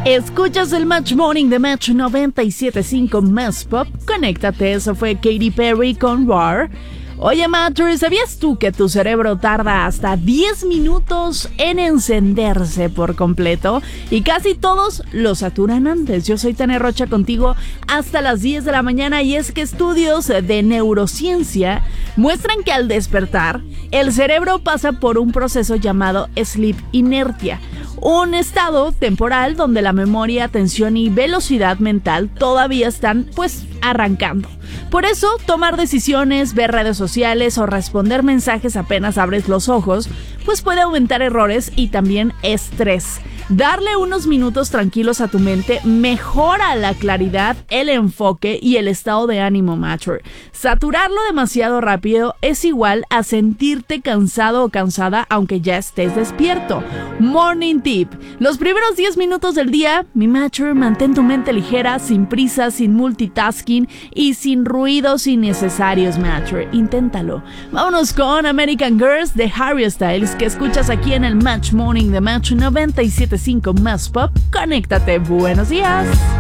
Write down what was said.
Escuchas el Match Morning de Match 97.5 Más Pop. Conéctate, eso fue Katy Perry con Roar. Oye, Matcher, ¿sabías tú que tu cerebro tarda hasta 10 minutos en encenderse por completo? Y casi todos lo saturan antes. Yo soy Tania Rocha contigo hasta las 10 de la mañana y es que estudios de neurociencia muestran que al despertar, el cerebro pasa por un proceso llamado sleep inertia. Un estado temporal donde la memoria, atención y velocidad mental todavía están, arrancando. Por eso, tomar decisiones, ver redes sociales o responder mensajes apenas abres los ojos, puede aumentar errores y también estrés. Darle unos minutos tranquilos a tu mente mejora la claridad, el enfoque y el estado de ánimo, Matcher. Saturarlo demasiado rápido es igual a sentirte cansado o cansada aunque ya estés despierto. Morning tip: los primeros 10 minutos del día, mi Matcher, mantén tu mente ligera, sin prisa, sin multitasking y sin ruidos innecesarios, Matcher. Inténtalo. Vámonos con American Girls de Harry Styles, que escuchas aquí en el Match Morning de Match 97.5 Más Pop. Conéctate. Buenos días.